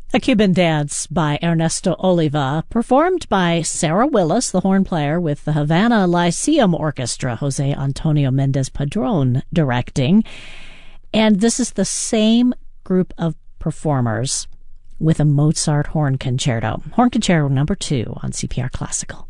A Cuban Dance by Ernesto Oliva, performed by Sarah Willis, the horn player, with the Havana Lyceum Orchestra, Jose Antonio Mendez Padron directing. And this is the same group of performers with a Mozart Horn Concerto. Horn Concerto number 2 on CPR Classical.